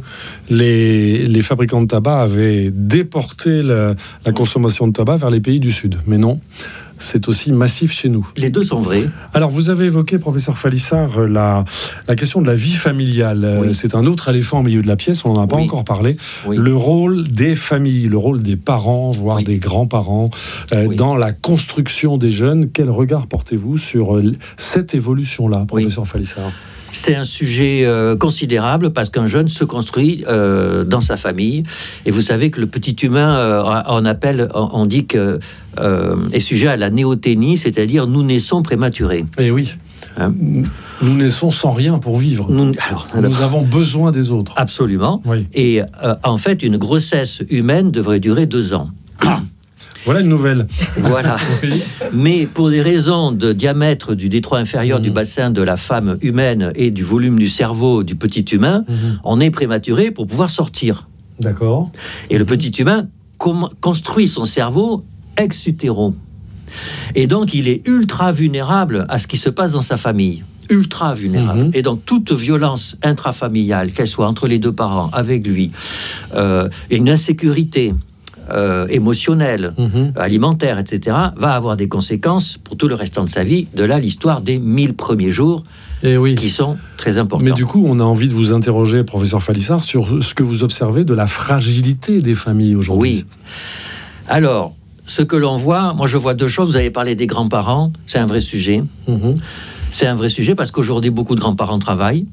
les, les fabricants de tabac avaient déporté la, la consommation de tabac vers les pays du Sud. Mais non. C'est aussi massif chez nous. Les deux sont vrais. Alors, vous avez évoqué, professeur Falissard, la, la question de la vie familiale. Oui. C'est un autre éléphant au milieu de la pièce, on n'en a pas oui. encore parlé. Oui. Le rôle des familles, le rôle des parents, voire oui. des grands-parents, euh, oui. dans la construction des jeunes. Quel regard portez-vous sur cette évolution-là, professeur oui. Falissard ? C'est un sujet euh, considérable parce qu'un jeune se construit euh, dans sa famille. Et vous savez que le petit humain, euh, on appelle, on dit que euh, est sujet à la néoténie, c'est-à-dire nous naissons prématurés. Eh oui. Hein? Nous naissons sans rien pour vivre. Nous, alors, nous alors, avons besoin des autres. Absolument. Oui. Et euh, en fait, une grossesse humaine devrait durer deux ans. Voilà une nouvelle. Voilà. Oui. Mais pour des raisons de diamètre du détroit inférieur mmh. du bassin de la femme humaine et du volume du cerveau du petit humain, mmh. on est prématuré pour pouvoir sortir. D'accord. Et le petit humain com- construit son cerveau ex utero. Et donc, il est ultra vulnérable à ce qui se passe dans sa famille. Ultra vulnérable. Mmh. Et donc, toute violence intrafamiliale, qu'elle soit entre les deux parents, avec lui, euh, une insécurité... Euh, émotionnel, mmh. alimentaire, et cetera, va avoir des conséquences pour tout le restant de sa vie. De là, l'histoire des mille premiers jours Et oui. qui sont très importants. Mais du coup, on a envie de vous interroger, professeur Falissard, sur ce que vous observez de la fragilité des familles aujourd'hui. Oui. Alors, ce que l'on voit, moi je vois deux choses. Vous avez parlé des grands-parents, c'est un vrai sujet. Mmh. C'est un vrai sujet parce qu'aujourd'hui, beaucoup de grands-parents travaillent.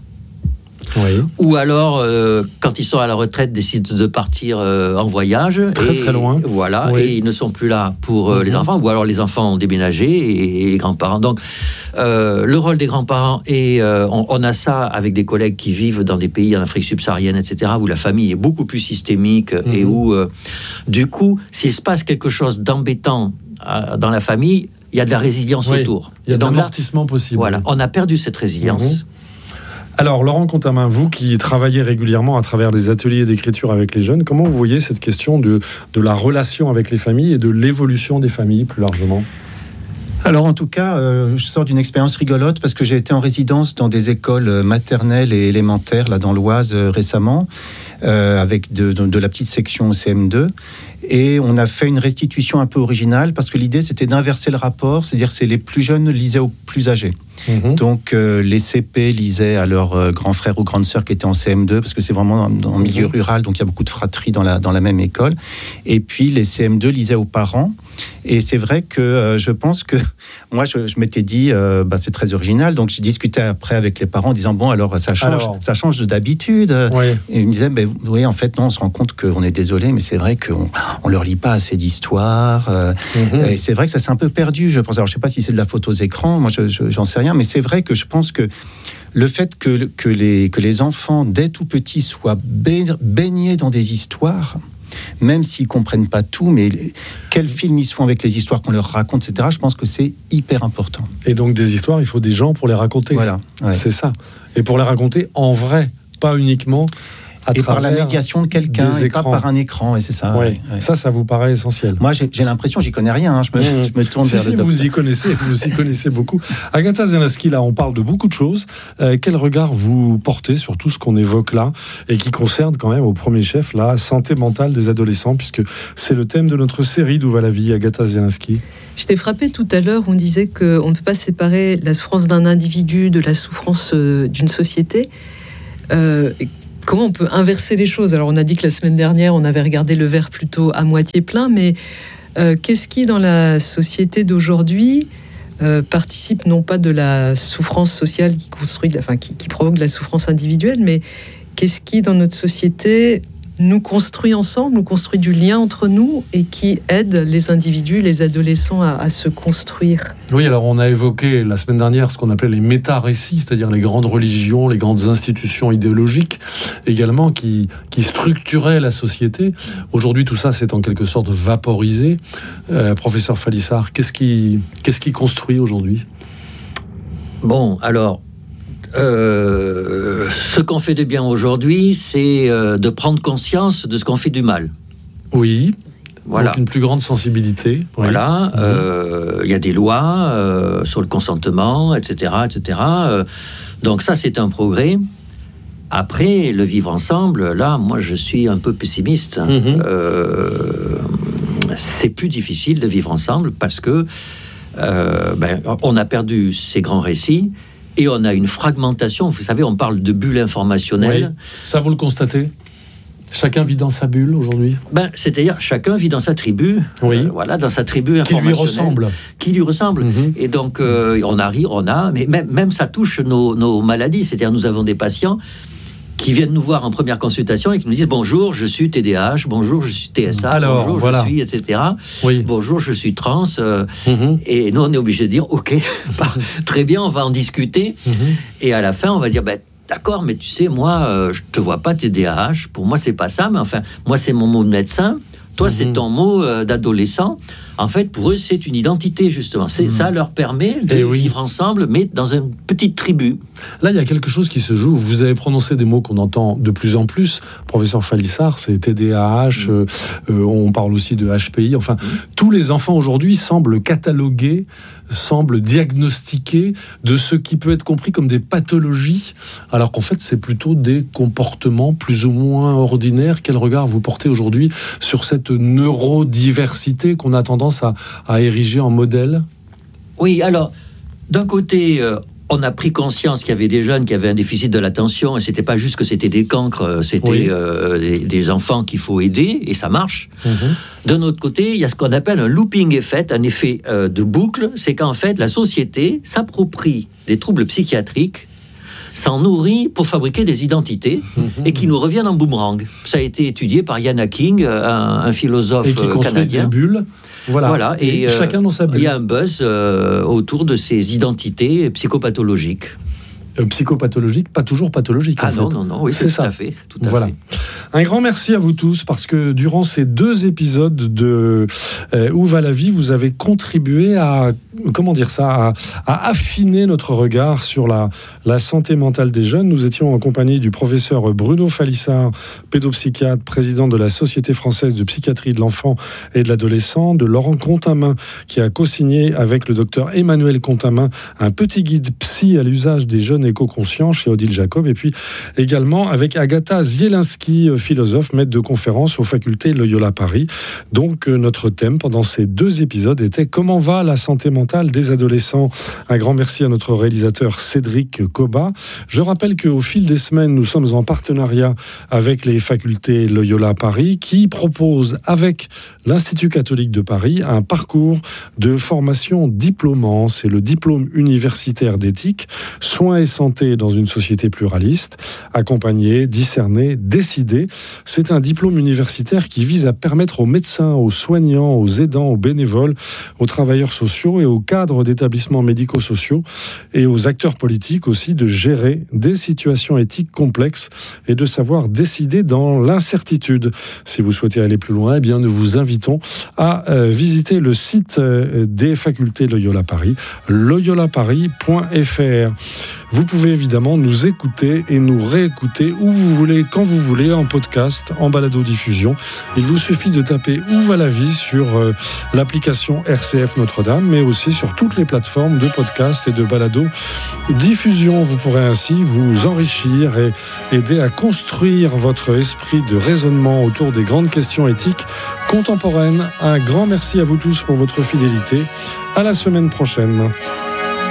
Oui. Ou alors, euh, quand ils sont à la retraite, décident de partir euh, en voyage. Très, et, très loin. Voilà, oui. et ils ne sont plus là pour euh, mm-hmm. les enfants, ou alors les enfants ont déménagé et, et les grands-parents. Donc, euh, le rôle des grands-parents, et euh, on, on a ça avec des collègues qui vivent dans des pays en Afrique subsaharienne, et cetera, où la famille est beaucoup plus systémique mm-hmm. et où, euh, du coup, s'il se passe quelque chose d'embêtant euh, dans la famille, il y a de la résilience oui. autour. Il y a de Donc l'amortissement possible. Voilà, on a perdu cette résilience. Mm-hmm. Alors, Laurent Contamin, vous qui travaillez régulièrement à travers des ateliers d'écriture avec les jeunes, comment vous voyez cette question de, de la relation avec les familles et de l'évolution des familles plus largement ? Alors en tout cas, euh, je sors d'une expérience rigolote parce que j'ai été en résidence dans des écoles maternelles et élémentaires, là dans l'Oise euh, récemment, euh, avec de, de, de la petite section C M deux. Et on a fait une restitution un peu originale parce que l'idée c'était d'inverser le rapport, c'est-à-dire que c'est les plus jeunes lisaient aux plus âgés. Mmh. Donc euh, les C P lisaient à leurs euh, grands frères ou grandes sœurs qui étaient en C M deux parce que c'est vraiment dans le milieu mmh. rural, donc il y a beaucoup de fratries dans la, dans la même école. Et puis les C M deux lisaient aux parents. Et c'est vrai que euh, je pense que moi je, je m'étais dit euh, bah, c'est très original, donc j'ai discuté après avec les parents en disant bon alors ça change, alors, ça change de d'habitude. Ouais. Et ils me disaient ben oui en fait non on se rend compte qu'on est désolé mais c'est vrai qu'on on leur lit pas assez d'histoires. Euh, mm-hmm. Et c'est vrai que ça s'est un peu perdu je pense. Alors je sais pas si c'est de la faute aux écrans, moi je, je, j'en sais rien, mais c'est vrai que je pense que le fait que, que, les, que les enfants dès tout petits soient baignés dans des histoires, même s'ils comprennent pas tout, mais quels films ils se font avec les histoires qu'on leur raconte, et cetera. Je pense que c'est hyper important. Et donc des histoires, il faut des gens pour les raconter. Voilà, ouais. C'est ça. Et pour les raconter en vrai, pas uniquement à et travers par la médiation de quelqu'un, des et pas écrans. par un écran, et c'est ça. Ouais. ouais, ouais. Ça, ça vous paraît essentiel. Moi, j'ai, j'ai l'impression, j'y connais rien. Hein. Je, me, Mmh. je me tourne si, vers si, le docteur. vous y connaissez, vous y connaissez beaucoup. Agatha Zielinski, là, on parle de beaucoup de choses. Euh, quel regard vous portez sur tout ce qu'on évoque là et qui concerne quand même au premier chef la santé mentale des adolescents, puisque c'est le thème de notre série D'où va la vie, Agatha Zielinski. J'étais frappée tout à l'heure, on disait qu'on ne peut pas séparer la souffrance d'un individu de la souffrance euh, d'une société. Euh, comment on peut inverser les choses ? Alors on a dit que la semaine dernière, on avait regardé le verre plutôt à moitié plein, mais euh, qu'est-ce qui, dans la société d'aujourd'hui, euh, participe non pas de la souffrance sociale qui construit, enfin qui, qui provoque de la souffrance individuelle, mais qu'est-ce qui, dans notre société, nous construit ensemble, nous construit du lien entre nous et qui aide les individus, les adolescents à, à se construire. Oui, alors on a évoqué la semaine dernière ce qu'on appelait les méta-récits, c'est-à-dire les grandes religions, les grandes institutions idéologiques également qui, qui structuraient la société. Aujourd'hui, tout ça s'est en quelque sorte vaporisé. Euh, professeur Falissard, qu'est-ce qui, qu'est-ce qui construit aujourd'hui ? Bon, alors... Euh, ce qu'on fait de bien aujourd'hui, c'est euh, de prendre conscience de ce qu'on fait du mal. Oui. Voilà. Donc une plus grande sensibilité. Voilà. Il oui. euh, y a des lois euh, sur le consentement, et cetera, et cetera. Euh, donc ça, c'est un progrès. Après, le vivre ensemble, là, moi, je suis un peu pessimiste. Mm-hmm. Euh, c'est plus difficile de vivre ensemble parce que euh, ben, on a perdu ces grands récits. Et on a une fragmentation. Vous savez, on parle de bulle informationnelle. Oui. Ça, vous le constatez ? Chacun vit dans sa bulle aujourd'hui ? Ben, c'est-à-dire, chacun vit dans sa tribu. Oui. Euh, voilà, dans sa tribu informationnelle. Qui lui ressemble. Qui lui ressemble. Mm-hmm. Et donc, euh, on arrive, on a... Mais même, même ça touche nos, nos maladies. C'est-à-dire, nous avons des patients qui viennent nous voir en première consultation et qui nous disent « Bonjour, je suis T D A H, bonjour, je suis T S A, alors, bonjour, voilà. je suis, et cetera. Oui. Bonjour, je suis trans. Euh, » mm-hmm. Et nous, on est obligé de dire « Ok, très bien, on va en discuter. Mm-hmm. » Et à la fin, on va dire ben, « D'accord, mais tu sais, moi, euh, je te vois pas T D A H. Pour moi, c'est pas ça. Mais enfin, moi, c'est mon mot de médecin. Toi, mm-hmm. c'est ton mot euh, d'adolescent. » En fait, pour eux, c'est une identité, justement. C'est, mmh. Ça leur permet de Et oui. vivre ensemble, mais dans une petite tribu. Là, il y a quelque chose qui se joue. Vous avez prononcé des mots qu'on entend de plus en plus. Professeur Falissard, c'est T D A H, mmh. euh, euh, on parle aussi de H P I. Enfin, mmh. tous les enfants aujourd'hui semblent cataloguer, semblent diagnostiquer de ce qui peut être compris comme des pathologies, alors qu'en fait, c'est plutôt des comportements plus ou moins ordinaires. Quel regard vous portez aujourd'hui sur cette neurodiversité qu'on a tendance À, à ériger en modèle ? Oui, alors, d'un côté, euh, on a pris conscience qu'il y avait des jeunes qui avaient un déficit de l'attention, et c'était pas juste que c'était des cancres, c'était oui. euh, des, des enfants qu'il faut aider, et ça marche. Mm-hmm. D'un autre côté, il y a ce qu'on appelle un looping effect, un effet euh, de boucle, c'est qu'en fait, la société s'approprie des troubles psychiatriques, s'en nourrit pour fabriquer des identités mmh. et qui nous reviennent en boomerang. Ça a été étudié par Ian Hacking, un, un philosophe et qui construit canadien. Des bulles. Voilà. voilà. Et, et euh, chacun dans sa bulle. Il y a un buzz euh, autour de ces identités psychopathologiques. Euh, psychopathologique, pas toujours pathologique. Ah en non, fait. non, non, oui, c'est, c'est tout à fait. Tout à voilà. fait. Un grand merci à vous tous, parce que durant ces deux épisodes de euh, Où va la vie, vous avez contribué à, comment dire ça, à, à affiner notre regard sur la, la santé mentale des jeunes. Nous étions en compagnie du professeur Bruno Falissard, pédopsychiatre, président de la Société française de psychiatrie de l'enfant et de l'adolescent, de Laurent Contamin, qui a co-signé avec le docteur Emmanuel Contamin un petit guide psy à l'usage des jeunes éco-conscients chez Odile Jacob, et puis également avec Agatha Zielinski, philosophe, maître de conférence aux facultés Loyola Paris. Donc notre thème pendant ces deux épisodes était « Comment va la santé mentale des adolescents ?» Un grand merci à notre réalisateur Cédric Coba. Je rappelle qu'au fil des semaines, nous sommes en partenariat avec les facultés Loyola Paris qui proposent avec l'Institut catholique de Paris un parcours de formation diplômant. C'est le diplôme universitaire d'éthique, soins et santé dans une société pluraliste, accompagner, discerner, décider. C'est un diplôme universitaire qui vise à permettre aux médecins, aux soignants, aux aidants, aux bénévoles, aux travailleurs sociaux et aux cadres d'établissements médico-sociaux et aux acteurs politiques aussi de gérer des situations éthiques complexes et de savoir décider dans l'incertitude. Si vous souhaitez aller plus loin, eh bien nous vous invitons à euh, visiter le site euh, des facultés Loyola Paris, loyola paris point f r. Vous Vous pouvez évidemment nous écouter et nous réécouter où vous voulez, quand vous voulez, en podcast, en balado-diffusion. Il vous suffit de taper « Où va la vie » sur euh, l'application R C F Notre-Dame, mais aussi sur toutes les plateformes de podcast et de balado-diffusion. Vous pourrez ainsi vous enrichir et aider à construire votre esprit de raisonnement autour des grandes questions éthiques contemporaines. Un grand merci à vous tous pour votre fidélité. À la semaine prochaine.